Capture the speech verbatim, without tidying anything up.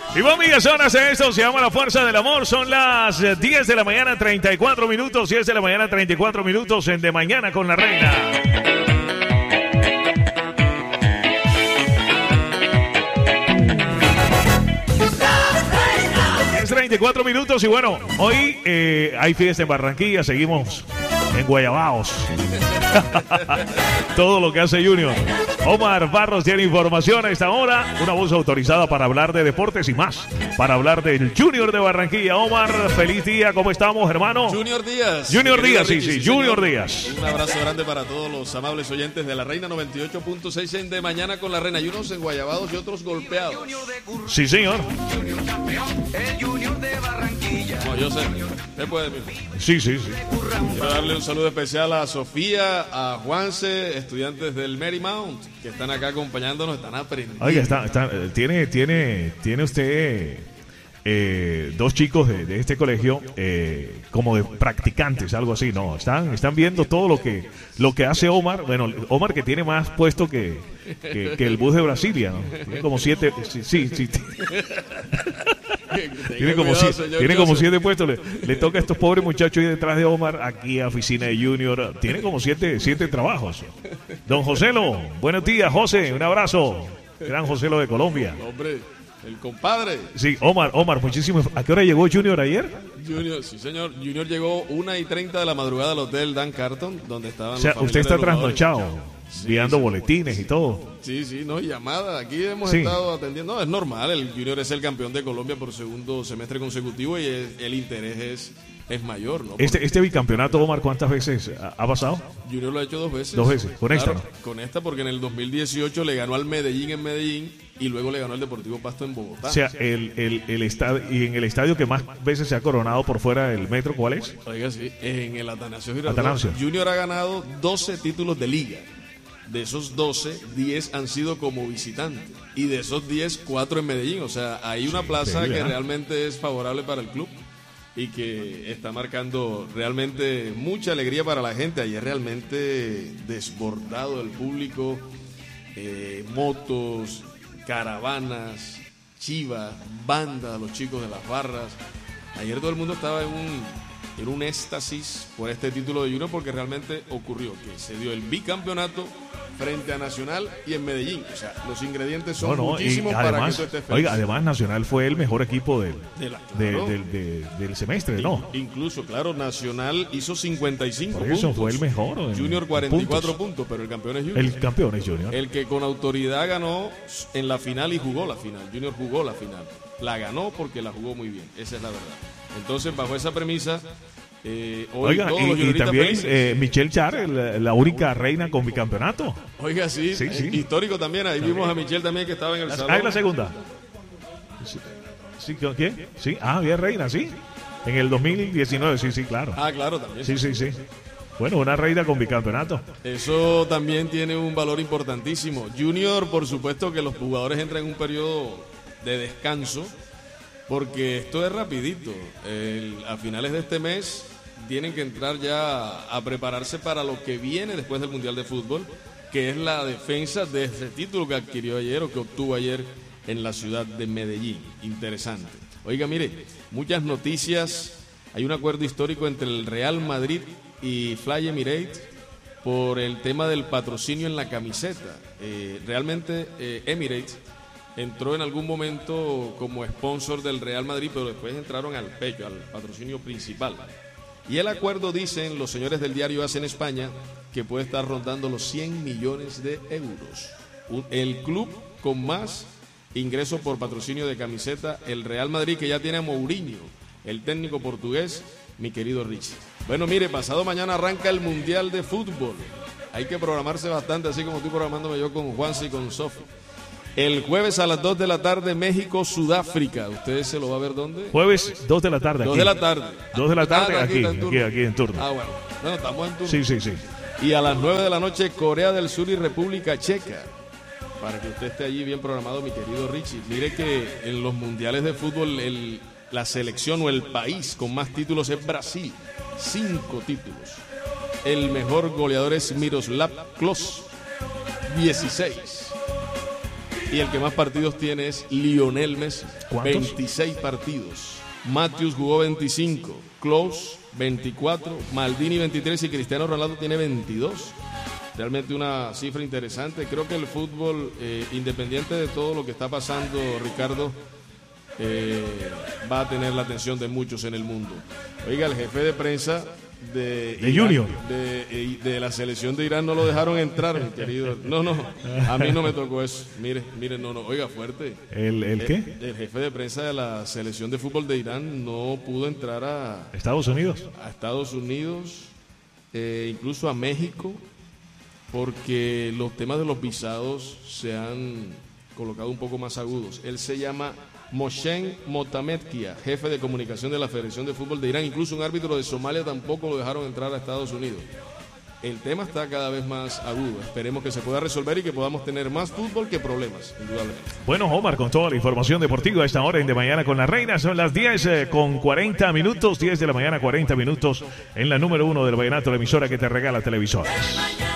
Y bueno, amigas, zonas en esto se llama La Fuerza del Amor. Son las diez de la mañana, treinta y cuatro minutos. diez de la mañana, treinta y cuatro minutos en De Mañana con la Reina. Es treinta y cuatro minutos y bueno, hoy eh, hay fiesta en Barranquilla. Seguimos en Guayabaos. Todo lo que hace Junior. Omar Barros tiene información a esta hora, una voz autorizada para hablar de deportes y más, para hablar del Junior de Barranquilla. Omar, feliz día, ¿cómo estamos, hermano? Junior Díaz. Junior Díaz, sí, Richie, sí, sí, Junior señor. Díaz. Un abrazo grande para todos los amables oyentes de la Reina noventa y ocho punto seis en De Mañana con la Reina. Y unos enguayabados y otros golpeados. Sí, señor. El Junior de Barranquilla. No, yo sé. Usted puede, mijo. Sí, sí, sí. Quiero darle un saludo especial a Sofía, a Juanse, estudiantes del Marymount, que están acá acompañándonos, están aprendiendo. Oiga, está, está, tiene, tiene, tiene usted eh, dos chicos de, de este colegio eh, como de practicantes, algo así, ¿no? Están, están viendo todo lo que, lo que hace Omar. Bueno, Omar que tiene más puesto que, que, que el bus de Brasilia, ¿no? Tiene como siete, sí, sí. sí. Tiene como, cuidado, siete, señor tiene como Joseph. siete puestos. Le, le toca a estos pobres muchachos ir detrás de Omar, aquí a oficina de Junior. Tiene como siete, siete trabajos. Don Joselo, buenos días, José. Un abrazo. Gran Joselo de Colombia. Hombre, el compadre. Sí, Omar, Omar, muchísimo. ¿A qué hora llegó Junior ayer? Junior, sí señor. Junior llegó una y treinta de la madrugada al hotel Dan Carton, donde estaban O sea, los usted familiares está de los jugadores. trasnochado, enviando sí, boletines y todo. Sí, sí, no, llamada. Aquí hemos Sí. estado atendiendo. No, es normal. El Junior es el campeón de Colombia por segundo semestre consecutivo y es- el interés es, es mayor, ¿no? Este, este bicampeonato, Omar, ¿cuántas veces ha, ha pasado? Junior lo ha hecho dos veces. Dos veces, con esta, Claro, Con esta porque en el dos mil dieciocho le ganó al Medellín en Medellín y luego le ganó al Deportivo Pasto en Bogotá. O sea, el, el, el estadio, y en el estadio que más veces se ha coronado por fuera del metro, ¿cuál es? Oiga, sí, en el Atanasio Girardot, Atanasio. Junior ha ganado doce títulos de liga. De esos doce, diez han sido como visitante. Y de esos diez, cuatro en Medellín. O sea, hay una plaza increíble, que ¿eh? realmente es favorable para el club y que está marcando realmente mucha alegría para la gente. Ayer realmente desbordado el público, eh, motos, caravanas, chivas, bandas, los chicos de las barras. Ayer todo el mundo estaba en un, en un éxtasis por este título de Junior porque realmente ocurrió que se dio el bicampeonato frente a Nacional y en Medellín. O sea, los ingredientes son No, no, y muchísimos para que además, tú estés feliz. oiga, además Nacional fue el mejor equipo del, De la- de- claro. del, de- del semestre, ¿no? Incluso, claro, Nacional hizo cincuenta y cinco Por eso puntos. fue el mejor en Junior cuarenta y cuatro puntos. puntos, pero el campeón es Junior. El campeón es Junior. El que con autoridad ganó en la final y jugó la final. Junior jugó la final. La ganó porque la jugó muy bien. Esa es la verdad. Entonces, bajo esa premisa, eh, hoy Oiga, todos y, los y junioritas también felices. eh, Michelle Char, la, la única reina con bicampeonato. Oiga, sí, Sí, sí. eh, histórico también. Ahí vimos a Michelle también que estaba en el salón. Ah, es la segunda. Sí, sí, ¿con ¿quién? Sí, ah, bien reina, sí. En el dos mil diecinueve, sí, sí, claro. Ah, claro, también. Sí, sí, sí. Bueno, una reina con bicampeonato. Eso también tiene un valor importantísimo. Junior, por supuesto que los jugadores entran en un periodo de descanso, porque esto es rapidito. El- a finales de este mes tienen que entrar ya a prepararse para lo que viene después del Mundial de Fútbol, que es la defensa de ese título que adquirió ayer o que obtuvo ayer en la ciudad de Medellín. Interesante. Oiga, mire, muchas noticias. Hay un acuerdo histórico entre el Real Madrid y Fly Emirates por el tema del patrocinio en la camiseta. Eh, realmente eh, Emirates entró en algún momento como sponsor del Real Madrid, pero después entraron al pecho, al patrocinio principal. Y el acuerdo, dicen los señores del diario A S en España, que puede estar rondando los cien millones de euros. Un- el club con más ingresos por patrocinio de camiseta, el Real Madrid, que ya tiene a Mourinho, el técnico portugués, mi querido Richie. Bueno, mire, pasado mañana arranca el Mundial de Fútbol. Hay que programarse bastante, así como estoy programándome yo con Juanse y con Sofi. El jueves a las dos de la tarde, México, Sudáfrica. ¿Ustedes se lo va a ver dónde? Jueves, dos de la tarde aquí. Dos de la tarde. Dos de la tarde Ah, aquí, está en aquí, turno. aquí en turno. Ah, bueno. Bueno, estamos en turno. Sí, sí, sí. Y a las nueve de la noche, Corea del Sur y República Checa. Para que usted esté allí bien programado, mi querido Richie. Mire que en los mundiales de fútbol, el, la selección o el país con más títulos es Brasil. Cinco títulos. El mejor goleador es Miroslav Klose. dieciséis. Y el que más partidos tiene es Lionel Messi. ¿Cuántos? veintiséis partidos. Matthews jugó veinticinco. Klose veinticuatro. Maldini veintitrés y Cristiano Ronaldo tiene veintidós. Realmente una cifra interesante. Creo que el fútbol, eh, independiente de todo lo que está pasando, Ricardo, eh, va a tener la atención de muchos en el mundo. Oiga, el jefe de prensa de, de Irán, Junior de, de la selección de Irán no lo dejaron entrar, mi querido. No, no, a mí no me tocó eso. Mire, mire, no, no, oiga, fuerte. ¿El, el qué? El, el jefe de prensa de la selección de fútbol de Irán no pudo entrar a Estados Unidos. A Estados Unidos, eh, incluso a México, porque los temas de los visados se han colocado un poco más agudos. Él se llama Moshen Motametkia, jefe de comunicación de la Federación de Fútbol de Irán. Incluso un árbitro de Somalia tampoco lo dejaron entrar a Estados Unidos. El tema está cada vez más agudo. Esperemos que se pueda resolver y que podamos tener más fútbol que problemas, indudablemente. Bueno, Omar, con toda la información deportiva a esta hora en De Mañana con la Reina. Son las diez eh, con cuarenta minutos, diez de la mañana, cuarenta minutos, en la número uno del vallenato, la emisora que te regala televisores.